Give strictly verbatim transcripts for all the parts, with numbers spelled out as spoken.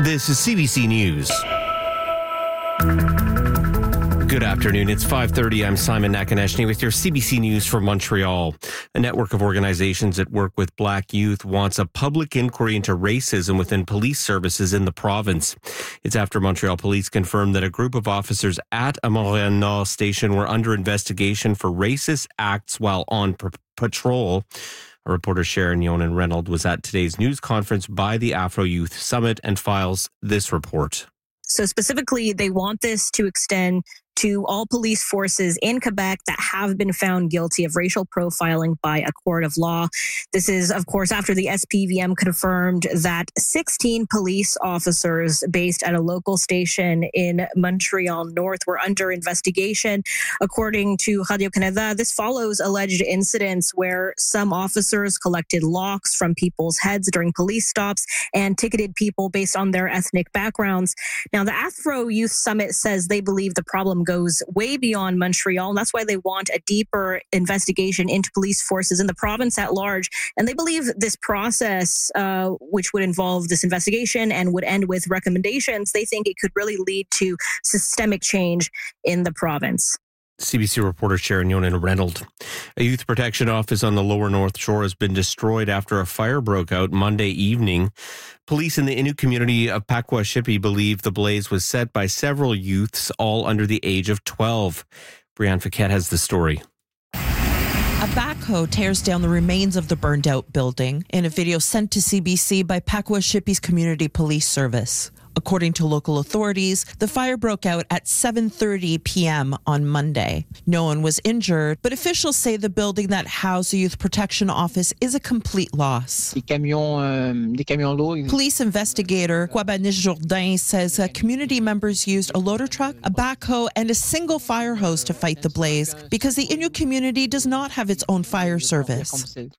This is C B C News. Good afternoon. It's five thirty. I'm Simon Nakaneshny with your C B C News from Montreal. A network of organizations that work with Black youth wants a public inquiry into racism within police services in the province. It's after Montreal police confirmed that a group of officers at a Montreal Nord station were under investigation for racist acts while on p- patrol. Our reporter Sharon Yonan Reynolds was at today's news conference by the Afro Youth Summit and files this report. So specifically, they want this to extend to all police forces in Quebec that have been found guilty of racial profiling by a court of law. This is, of course, after the S P V M confirmed that sixteen police officers based at a local station in Montreal North were under investigation. According to Radio-Canada, this follows alleged incidents where some officers collected locks from people's heads during police stops and ticketed people based on their ethnic backgrounds. Now, the Afro Youth Summit says they believe the problem goes way beyond Montreal, and that's why they want a deeper investigation into police forces in the province at large. And they believe this process, uh, which would involve this investigation and would end with recommendations, they think it could really lead to systemic change in the province. C B C reporter Sharon Yonan Reynolds. A youth protection office on the lower North Shore has been destroyed after a fire broke out Monday evening. Police in the Innu community of Pakwashipi believe the blaze was set by several youths, all under the age of twelve. Brianne Fiquette has the story. A backhoe tears down the remains of the burned out building in a video sent to C B C by Pakwashipi's Community Police Service. According to local authorities, the fire broke out at seven thirty p.m. on Monday. No one was injured, but officials say the building that housed the Youth Protection Office is a complete loss. Police investigator Kwabanish Jourdain says uh, community members used a loader truck, a backhoe, and a single fire hose to fight the blaze because the Innu community does not have its own fire service. An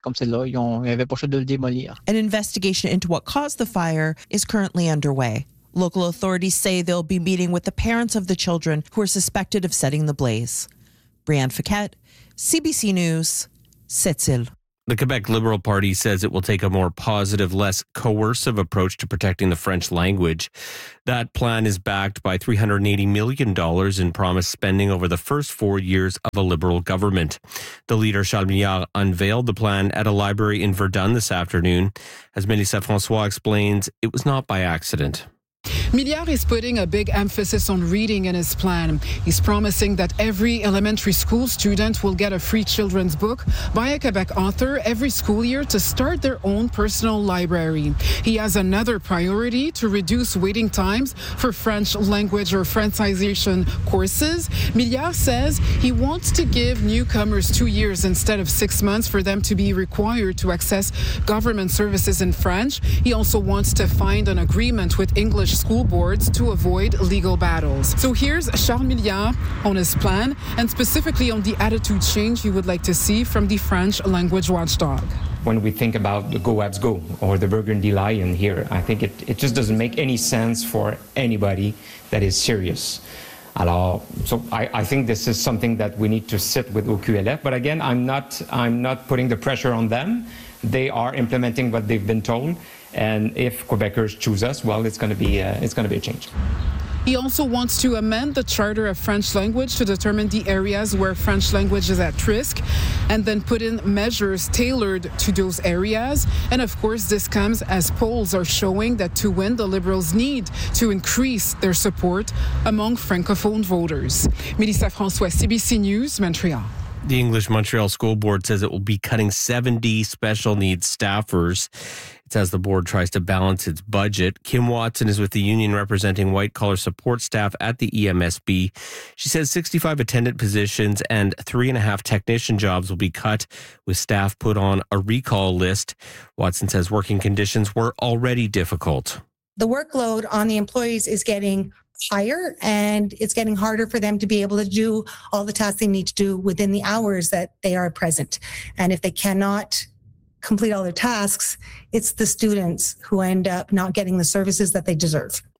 investigation into what caused the fire is currently underway. Local authorities say they'll be meeting with the parents of the children who are suspected of setting the blaze. Brianne Fiquette, C B C News, Sept-Îles. The Quebec Liberal Party says it will take a more positive, less coercive approach to protecting the French language. That plan is backed by three hundred eighty million dollars in promised spending over the first four years of a Liberal government. The leader, Charles Milliard, unveiled the plan at a library in Verdun this afternoon. As Mélissa François explains, it was not by accident. Milliard is putting a big emphasis on reading in his plan. He's promising that every elementary school student will get a free children's book by a Quebec author every school year to start their own personal library. He has another priority to reduce waiting times for French language or Francization courses. Milliard says he wants to give newcomers two years instead of six months for them to be required to access government services in French. He also wants to find an agreement with English school boards to avoid legal battles. So here's Charles Milliard on his plan and specifically on the attitude change he would like to see from the French language watchdog. When we think about the Go Habs Go or the Burgundy Lion here, I think it, it just doesn't make any sense for anybody that is serious. Alors, so I, I think this is something that we need to sit with O Q L F. But again, I'm not I'm not putting the pressure on them. They are implementing what they've been told. And if Quebecers choose us, well, it's going to be uh, it's going to be a change. He also wants to amend the Charter of French Language to determine the areas where French language is at risk and then put in measures tailored to those areas. And of course, this comes as polls are showing that to win, the Liberals need to increase their support among Francophone voters. Mélissa François, C B C News, Montreal. The English Montreal School Board says it will be cutting seventy special needs staffers. It says the board tries to balance its budget. Kim Watson is with the union representing white-collar support staff at the E M S B. She says sixty-five attendant positions and three and a half technician jobs will be cut, with staff put on a recall list. Watson says working conditions were already difficult. The workload on the employees is getting higher, and it's getting harder for them to be able to do all the tasks they need to do within the hours that they are present. And if they cannot complete all their tasks, it's the students who end up not getting the services that they deserve.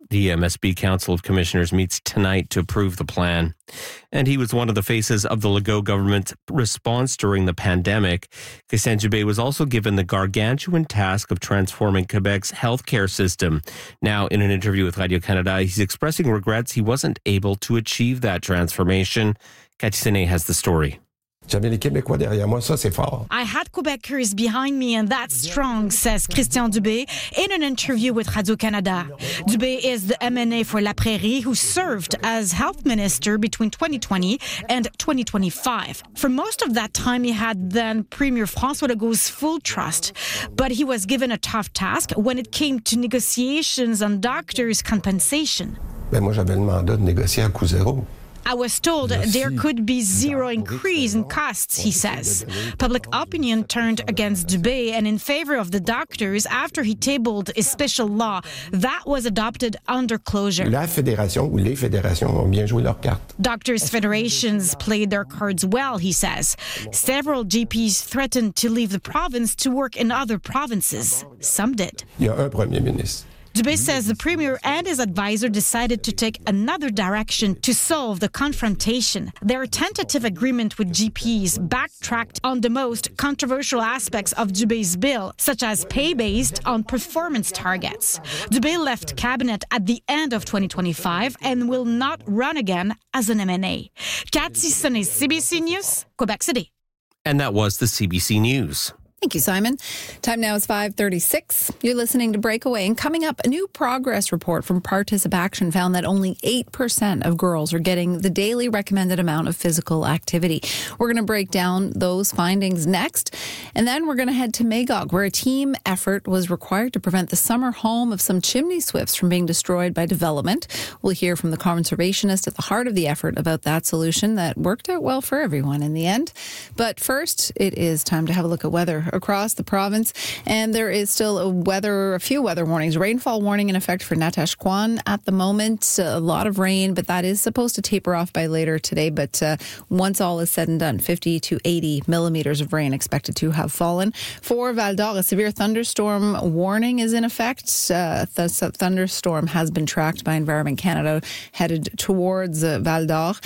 The M S B Council of Commissioners meets tonight to approve the plan. And he was one of the faces of the Legault government's response during the pandemic. Christian Dubé was also given the gargantuan task of transforming Quebec's healthcare system. Now, in an interview with Radio-Canada, he's expressing regrets he wasn't able to achieve that transformation. Cathy Sene has the story. J'avais les Québécois derrière moi, ça c'est fort. I had Quebecers behind me and that's strong, says Christian Dubé in an interview with Radio-Canada. Dubé is the M N A for La Prairie who served as health minister between twenty twenty and twenty twenty-five. For most of that time, he had then Premier François Legault's full trust, but he was given a tough task when it came to negotiations on doctors' compensation. Ben moi j'avais le mandat de négocier à coût zéro. I was told there could be zero increase in costs, he says. Public opinion turned against Dubé and in favor of the doctors after he tabled a special law that was adopted under closure. La fédération ou les fédérations ont bien joué leur carte. Doctors' federations played their cards well, he says. Several G Ps threatened to leave the province to work in other provinces. Some did. Il y a un premier ministre. Dubé says the premier and his advisor decided to take another direction to solve the confrontation. Their tentative agreement with G Ps backtracked on the most controversial aspects of Dubé's bill, such as pay based on performance targets. Dubé left cabinet at the end of twenty twenty-five and will not run again as an M N A. Cathy Sene, C B C News, Quebec City. And that was the C B C News. Thank you, Simon. Time now is five thirty-six. You're listening to Breakaway. And coming up, a new progress report from Participaction found that only eight percent of girls are getting the daily recommended amount of physical activity. We're going to break down those findings next. And then we're going to head to Magog, where a team effort was required to prevent the summer home of some chimney swifts from being destroyed by development. We'll hear from the conservationist at the heart of the effort about that solution that worked out well for everyone in the end. But first, it is time to have a look at weather across the province, and there is still a weather, a few weather warnings. Rainfall warning in effect for Natashquan at the moment. A lot of rain, but that is supposed to taper off by later today. But uh, once all is said and done, fifty to eighty millimeters of rain expected to have fallen. For Val d'Or, a severe thunderstorm warning is in effect. Uh, the thunderstorm has been tracked by Environment Canada, headed towards uh, Val d'Or.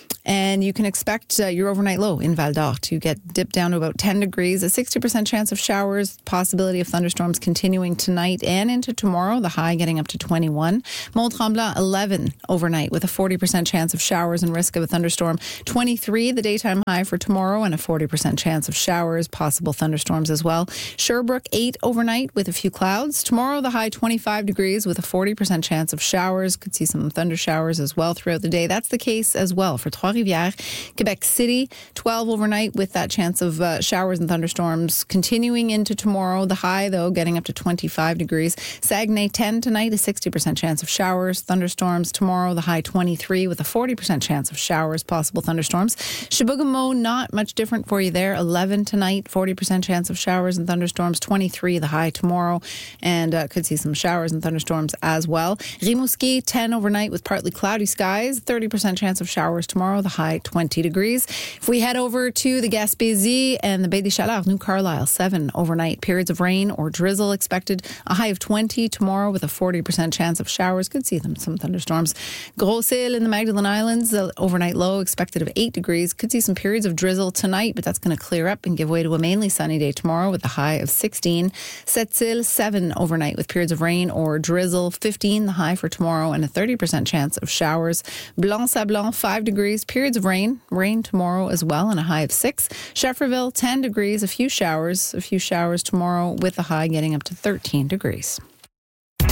And you can expect uh, your overnight low in Val d'Or to get dipped down to about ten degrees, a sixty percent chance of showers, possibility of thunderstorms continuing tonight and into tomorrow, the high getting up to twenty-one. Mont-Tremblant, eleven overnight with a forty percent chance of showers and risk of a thunderstorm. twenty-three, the daytime high for tomorrow, and a forty percent chance of showers, possible thunderstorms as well. Sherbrooke, eight overnight with a few clouds. Tomorrow, the high twenty-five degrees with a forty percent chance of showers. Could see some thunder showers as well throughout the day. That's the case as well for Trois-Rivières. Quebec City, twelve overnight with that chance of uh, showers and thunderstorms continuing into tomorrow. The high, though, getting up to twenty-five degrees. Saguenay, ten tonight, a sixty percent chance of showers, thunderstorms. Tomorrow, the high twenty-three with a forty percent chance of showers, possible thunderstorms. Chibougamau, not much different for you there. eleven tonight, forty percent chance of showers and thunderstorms. twenty-three, the high tomorrow, and uh, could see some showers and thunderstorms as well. Rimouski, ten overnight with partly cloudy skies, thirty percent chance of showers tomorrow. The high twenty degrees. If we head over to the Gaspésie and the Baie des Chaleurs, New Carlisle, seven overnight. Periods of rain or drizzle expected. A high of twenty tomorrow with a forty percent chance of showers. Could see them some thunderstorms. Gros-Île in the Magdalen Islands, the overnight low expected of eight degrees. Could see some periods of drizzle tonight, but that's going to clear up and give way to a mainly sunny day tomorrow with a high of sixteen. Sept-Îles, seven overnight with periods of rain or drizzle. fifteen, the high for tomorrow, and a thirty percent chance of showers. Blanc-Sablon, five degrees. Periods of rain, rain tomorrow as well, and a high of six. Shefferville, ten degrees, a few showers, a few showers tomorrow with a high getting up to thirteen degrees.